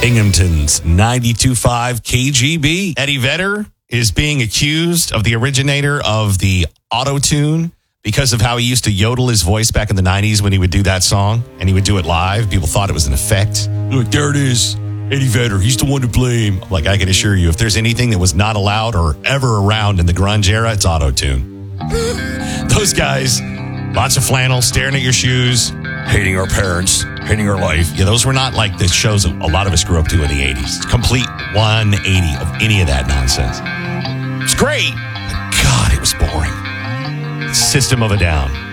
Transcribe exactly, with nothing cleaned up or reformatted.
Binghamton's ninety-two point five K G B. Eddie Vedder is being accused of the originator of the auto-tune because of how he used to yodel his voice back in the nineties when he would do that song, and he would do it live. People thought it was an effect. Look, there it is. Eddie Vedder, he's the one to blame. Like, I can assure you, if there's anything that was not allowed or ever around in the grunge era, it's auto-tune. Those guys, lots of flannel, staring at your shoes, hating our parents, hating our life. Yeah, those were not like the shows a lot of us grew up to in the eighties. Complete one eighty of any of that nonsense. It's great, but God, it was boring. System of a Down.